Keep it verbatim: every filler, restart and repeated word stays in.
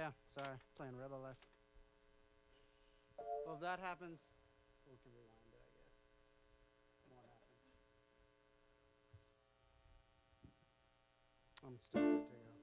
yeah, sorry, playing Rebel Life. Well, if that happens, we can rewind it, I guess. What happened? I'm still good to go.